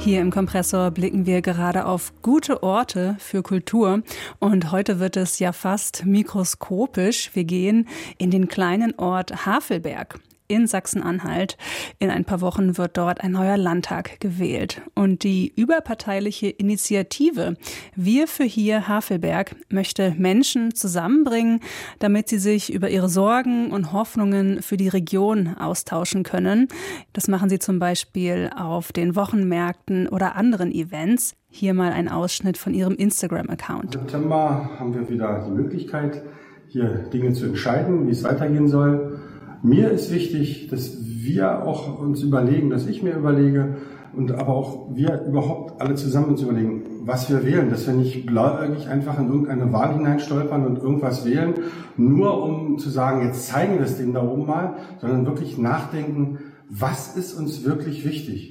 Hier im Kompressor blicken wir gerade auf gute Orte für Kultur und heute wird es ja fast mikroskopisch. Wir gehen in den kleinen Ort Havelberg in Sachsen-Anhalt. In ein paar Wochen wird dort ein neuer Landtag gewählt. Und die überparteiliche Initiative Wir für hier Havelberg möchte Menschen zusammenbringen, damit sie sich über ihre Sorgen und Hoffnungen für die Region austauschen können. Das machen sie zum Beispiel auf den Wochenmärkten oder anderen Events. Hier mal ein Ausschnitt von ihrem Instagram-Account. Im September haben wir wieder die Möglichkeit, hier Dinge zu entscheiden, wie es weitergehen soll. Mir ist wichtig, dass wir auch uns überlegen, dass ich mir überlege und aber auch wir überhaupt alle zusammen uns überlegen, was wir wählen, dass wir nicht blauäugig einfach in irgendeine Wahl hineinstolpern und irgendwas wählen, nur um zu sagen, jetzt zeigen wir es denen da oben mal, sondern wirklich nachdenken, was ist uns wirklich wichtig.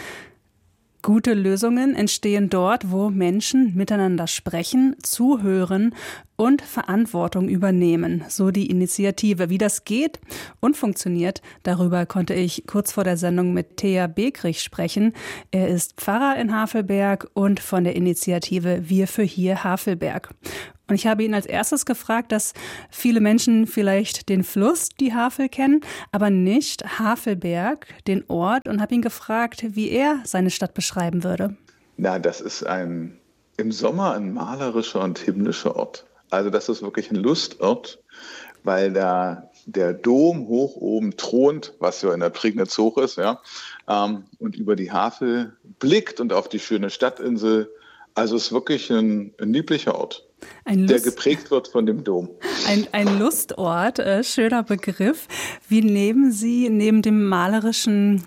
Gute Lösungen entstehen dort, wo Menschen miteinander sprechen, zuhören und Verantwortung übernehmen. So die Initiative. Wie das geht und funktioniert, darüber konnte ich kurz vor der Sendung mit Thea Bekrich sprechen. Er ist Pfarrer in Havelberg und von der Initiative Wir für hier Havelberg. Und ich habe ihn als erstes gefragt, dass viele Menschen vielleicht den Fluss, die Havel, kennen, aber nicht Havelberg, den Ort, und habe ihn gefragt, wie er seine Stadt beschreiben würde. Na, das ist im Sommer ein malerischer und himmlischer Ort. Also das ist wirklich ein Lustort, weil da der Dom hoch oben thront, was ja in der Prignitz hoch ist, ja, und über die Havel blickt und auf die schöne Stadtinsel. Also es ist wirklich ein lieblicher Ort, der geprägt wird von dem Dom. Ein Lustort, schöner Begriff. Wie nehmen Sie neben der malerischen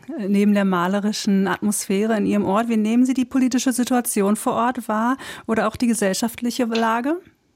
Atmosphäre in Ihrem Ort, wie nehmen Sie die politische Situation vor Ort wahr oder auch die gesellschaftliche Lage?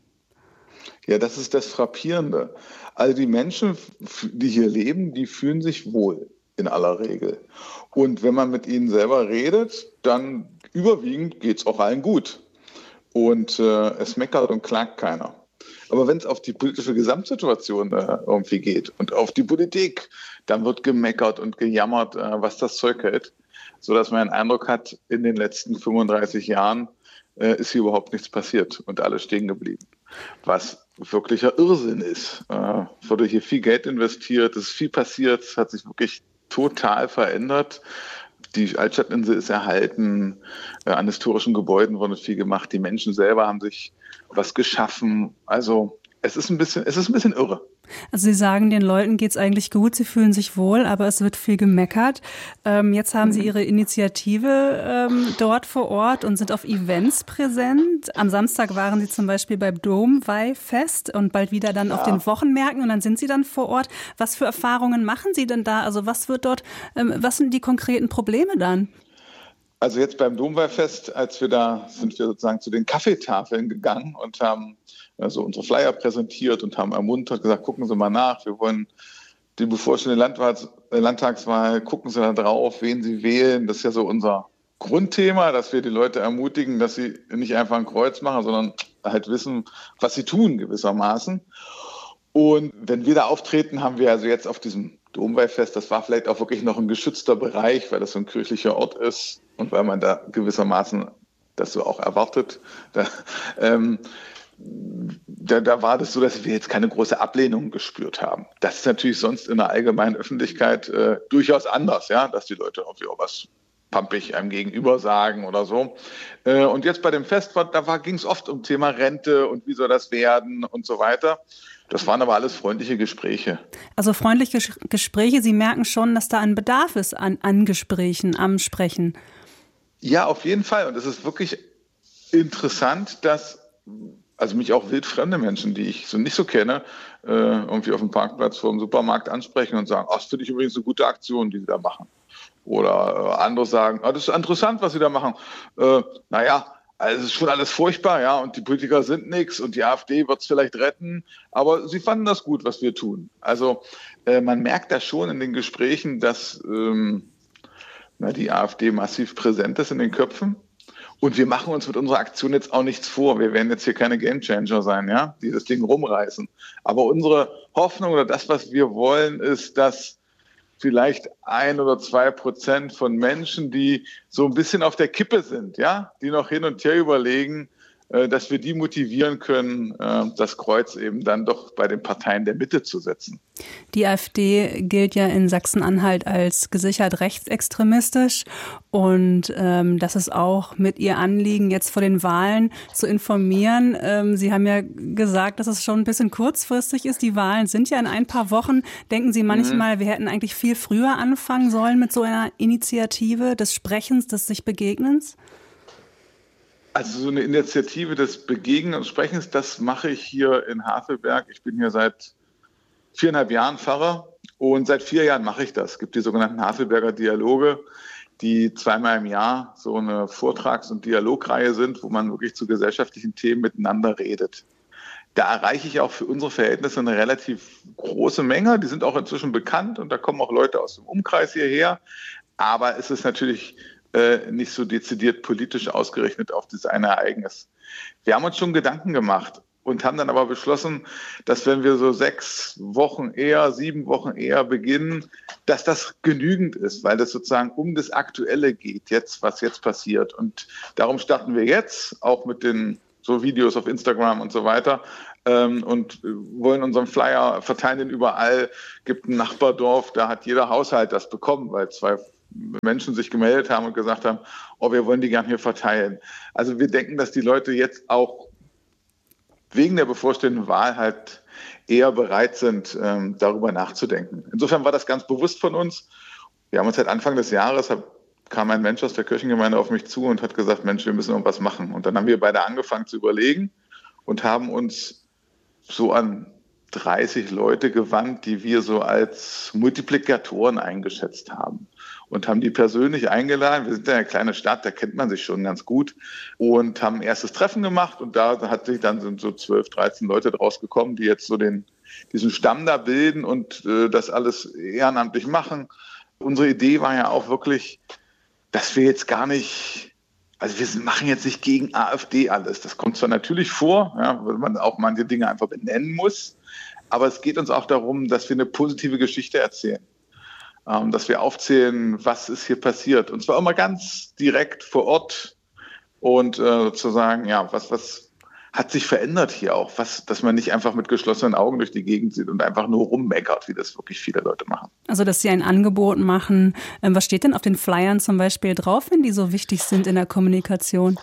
Ja, das ist das Frappierende. Also die Menschen, die hier leben, die fühlen sich wohl in aller Regel. Und wenn man mit ihnen selber redet, dann überwiegend geht es auch allen gut. Und es meckert und klagt keiner. Aber wenn es auf die politische Gesamtsituation irgendwie geht und auf die Politik, dann wird gemeckert und gejammert, was das Zeug hält. Sodass man den Eindruck hat, in den letzten 35 Jahren ist hier überhaupt nichts passiert und alles stehen geblieben. Was wirklicher Irrsinn ist. Wurde hier viel Geld investiert, es ist viel passiert, es hat sich wirklich total verändert. Die Altstadtinsel ist erhalten, an historischen Gebäuden wurde viel gemacht, die Menschen selber haben sich was geschaffen. Also es ist ein bisschen irre. Also Sie sagen, den Leuten geht's eigentlich gut, sie fühlen sich wohl, aber es wird viel gemeckert. Jetzt haben Sie Ihre Initiative dort vor Ort und sind auf Events präsent. Am Samstag waren Sie zum Beispiel beim Domweihfest und bald wieder dann auf den Wochenmärkten und dann sind Sie dann vor Ort. Was für Erfahrungen machen Sie denn da? Also was was sind die konkreten Probleme dann? Also jetzt beim Domweihfest, sind wir sozusagen zu den Kaffeetafeln gegangen und haben also unsere Flyer präsentiert und haben ermuntert, gesagt, gucken Sie mal nach, wir wollen die bevorstehende Landtagswahl, gucken Sie da drauf, wen Sie wählen. Das ist ja so unser Grundthema, dass wir die Leute ermutigen, dass sie nicht einfach ein Kreuz machen, sondern halt wissen, was sie tun gewissermaßen. Und wenn wir da auftreten, haben wir also jetzt auf diesem Domweihfest, das war vielleicht auch wirklich noch ein geschützter Bereich, weil das so ein kirchlicher Ort ist und weil man da gewissermaßen das so auch erwartet. Da war das so, dass wir jetzt keine große Ablehnung gespürt haben. Das ist natürlich sonst in der allgemeinen Öffentlichkeit durchaus anders, ja, dass die Leute irgendwie auch was pampig einem gegenüber sagen oder so. Und jetzt bei dem Fest, ging es oft um Thema Rente und wie soll das werden und so weiter. Das waren aber alles freundliche Gespräche. Also freundliche Gespräche, Sie merken schon, dass da ein Bedarf ist an Gesprächen, am Sprechen. Ja, auf jeden Fall. Und es ist wirklich interessant, dass also mich auch wildfremde Menschen, die ich so nicht so kenne, irgendwie auf dem Parkplatz vor dem Supermarkt ansprechen und sagen, das finde ich übrigens eine gute Aktion, die Sie da machen. Oder andere sagen, das ist interessant, was Sie da machen. Also es ist schon alles furchtbar, ja, und die Politiker sind nichts und die AfD wird es vielleicht retten, aber sie fanden das gut, was wir tun. Also man merkt da schon in den Gesprächen, dass die AfD massiv präsent ist in den Köpfen. Und wir machen uns mit unserer Aktion jetzt auch nichts vor. Wir werden jetzt hier keine Gamechanger sein, ja, die das Ding rumreißen. Aber unsere Hoffnung oder das, was wir wollen, ist, dass vielleicht 1 oder 2% von Menschen, die so ein bisschen auf der Kippe sind, ja, die noch hin und her überlegen, dass wir die motivieren können, das Kreuz eben dann doch bei den Parteien der Mitte zu setzen. Die AfD gilt ja in Sachsen-Anhalt als gesichert rechtsextremistisch und das ist auch mit ihr Anliegen, jetzt vor den Wahlen zu informieren. Sie haben ja gesagt, dass es schon ein bisschen kurzfristig ist. Die Wahlen sind ja in ein paar Wochen. Denken Sie manchmal, wir hätten eigentlich viel früher anfangen sollen mit so einer Initiative des Sprechens, des sich Begegnens? Also so eine Initiative des Begegnens und Sprechens, das mache ich hier in Havelberg. Ich bin hier seit 4,5 Jahren Pfarrer und seit 4 Jahren mache ich das. Es gibt die sogenannten Havelberger Dialoge, die 2-mal im Jahr so eine Vortrags- und Dialogreihe sind, wo man wirklich zu gesellschaftlichen Themen miteinander redet. Da erreiche ich auch für unsere Verhältnisse eine relativ große Menge. Die sind auch inzwischen bekannt und da kommen auch Leute aus dem Umkreis hierher. Aber es ist natürlich nicht so dezidiert politisch ausgerichtet auf dieses eine Ereignis. Wir haben uns schon Gedanken gemacht und haben dann aber beschlossen, dass wenn wir so 6 Wochen eher, 7 Wochen eher beginnen, dass das genügend ist, weil das sozusagen um das Aktuelle geht, jetzt, was jetzt passiert. Und darum starten wir jetzt, auch mit den so Videos auf Instagram und so weiter, und wollen unseren Flyer verteilen den überall. Gibt ein Nachbardorf, da hat jeder Haushalt das bekommen, weil 2 Menschen sich gemeldet haben und gesagt haben, oh, wir wollen die gern hier verteilen. Also wir denken, dass die Leute jetzt auch wegen der bevorstehenden Wahl halt eher bereit sind, darüber nachzudenken. Insofern war das ganz bewusst von uns. Wir haben uns seit Anfang des Jahres, kam ein Mensch aus der Kirchengemeinde auf mich zu und hat gesagt, Mensch, wir müssen irgendwas machen. Und dann haben wir beide angefangen zu überlegen und haben uns so an 30 Leute gewandt, die wir so als Multiplikatoren eingeschätzt haben. Und haben die persönlich eingeladen. Wir sind ja eine kleine Stadt, da kennt man sich schon ganz gut. Und haben ein erstes Treffen gemacht. Und da hat sich dann sind so 12, 13 Leute draus gekommen, die jetzt so diesen Stamm da bilden und das alles ehrenamtlich machen. Unsere Idee war ja auch wirklich, dass wir jetzt gar nicht, also wir machen jetzt nicht gegen AfD alles. Das kommt zwar natürlich vor, ja, weil man auch manche Dinge einfach benennen muss. Aber es geht uns auch darum, dass wir eine positive Geschichte erzählen. Dass wir aufzählen, was ist hier passiert. Und zwar immer ganz direkt vor Ort und sozusagen, ja, was hat sich verändert hier auch, dass man nicht einfach mit geschlossenen Augen durch die Gegend sieht und einfach nur rummeckert, wie das wirklich viele Leute machen. Also, dass Sie ein Angebot machen. Was steht denn auf den Flyern zum Beispiel drauf, wenn die so wichtig sind in der Kommunikation?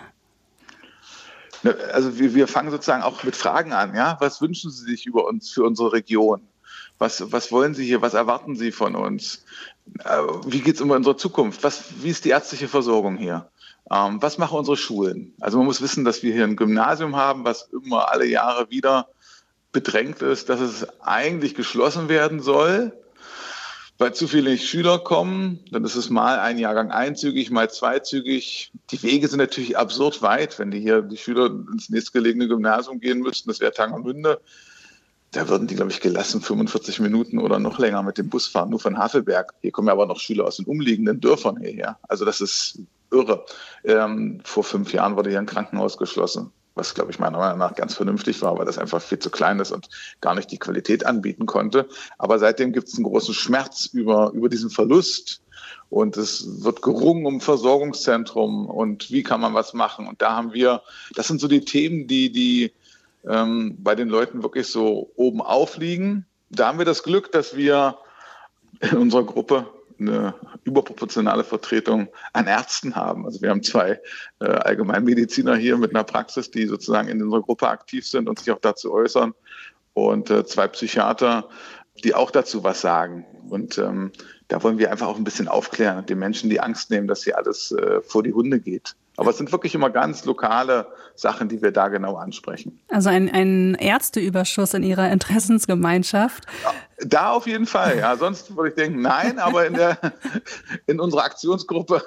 Also wir fangen sozusagen auch mit Fragen an. Ja? Was wünschen Sie sich über uns, für unsere Region? Was wollen Sie hier? Was erwarten Sie von uns? Wie geht es um unsere Zukunft? Wie ist die ärztliche Versorgung hier? Was machen unsere Schulen? Also man muss wissen, dass wir hier ein Gymnasium haben, was immer alle Jahre wieder bedrängt ist, dass es eigentlich geschlossen werden soll, weil zu viele Schüler kommen. Dann ist es mal ein Jahrgang einzügig, mal zweizügig. Die Wege sind natürlich absurd weit, wenn die Schüler ins nächstgelegene Gymnasium gehen müssten. Das wäre Tangermünde. Da würden die, glaube ich, gelassen 45 Minuten oder noch länger mit dem Bus fahren, nur von Havelberg. Hier kommen ja aber noch Schüler aus den umliegenden Dörfern hierher. Also das ist irre. Vor 5 Jahren wurde hier ein Krankenhaus geschlossen, was, glaube ich, meiner Meinung nach ganz vernünftig war, weil das einfach viel zu klein ist und gar nicht die Qualität anbieten konnte. Aber seitdem gibt es einen großen Schmerz über diesen Verlust. Und es wird gerungen um Versorgungszentrum und wie kann man was machen. Und da haben wir, das sind so die Themen, die bei den Leuten wirklich so oben aufliegen. Da haben wir das Glück, dass wir in unserer Gruppe eine überproportionale Vertretung an Ärzten haben. Also wir haben 2 Allgemeinmediziner hier mit einer Praxis, die sozusagen in unserer Gruppe aktiv sind und sich auch dazu äußern. Und 2 Psychiater, die auch dazu was sagen. Und da wollen wir einfach auch ein bisschen aufklären und den Menschen die Angst nehmen, dass hier alles vor die Hunde geht. Aber es sind wirklich immer ganz lokale Sachen, die wir da genau ansprechen. Also ein Ärzteüberschuss in Ihrer Interessensgemeinschaft? Da auf jeden Fall, ja. Sonst würde ich denken, nein, aber in unserer Aktionsgruppe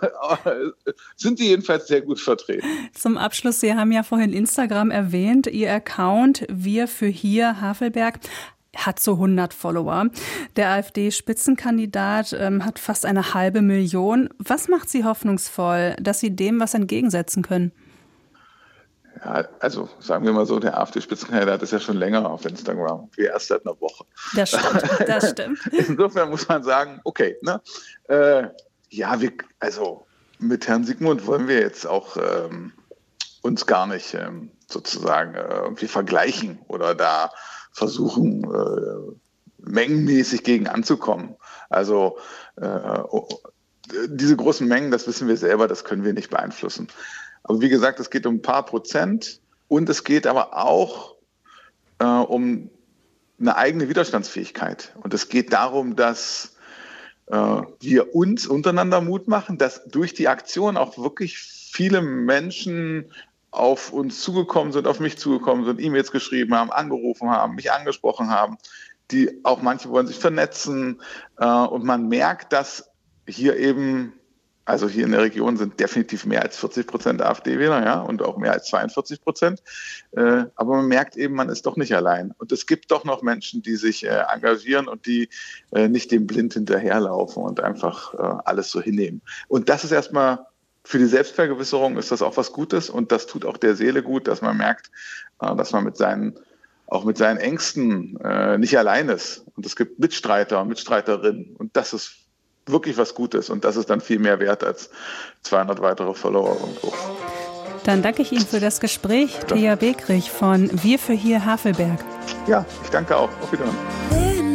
sind die jedenfalls sehr gut vertreten. Zum Abschluss, Sie haben ja vorhin Instagram erwähnt, Ihr Account Wir für hier Havelberg hat so 100 Follower. Der AfD-Spitzenkandidat hat fast 500.000. Was macht Sie hoffnungsvoll, dass Sie dem was entgegensetzen können? Ja, also sagen wir mal so, der AfD-Spitzenkandidat ist ja schon länger auf Instagram, wie erst seit einer Woche. Das stimmt, das stimmt. Insofern muss man sagen, okay, ne? Mit Herrn Sigmund wollen wir jetzt auch uns gar nicht sozusagen irgendwie vergleichen oder da versuchen, mengenmäßig gegen anzukommen. Also diese großen Mengen, das wissen wir selber, das können wir nicht beeinflussen. Aber wie gesagt, es geht um ein paar Prozent und es geht aber auch um eine eigene Widerstandsfähigkeit. Und es geht darum, dass wir uns untereinander Mut machen, dass durch die Aktion auch wirklich viele Menschen auf uns zugekommen sind, auf mich zugekommen sind, E-Mails geschrieben haben, angerufen haben, mich angesprochen haben, die auch manche wollen sich vernetzen und man merkt, dass hier eben, also hier in der Region sind definitiv mehr als 40% AfD-Wähler, ja, und auch mehr als 42%. Aber man merkt eben, man ist doch nicht allein. Und es gibt doch noch Menschen, die sich engagieren und die nicht dem blind hinterherlaufen und einfach alles so hinnehmen. Und das ist erstmal für die Selbstvergewisserung ist das auch was Gutes und das tut auch der Seele gut, dass man merkt, dass man mit seinen Ängsten nicht allein ist. Und es gibt Mitstreiter und Mitstreiterinnen und das ist wirklich was Gutes und das ist dann viel mehr wert als 200 weitere Follower irgendwo. Dann danke ich Ihnen für das Gespräch, Thea Begrich von Wir für hier Havelberg. Ja, ich danke auch. Auf Wiedersehen.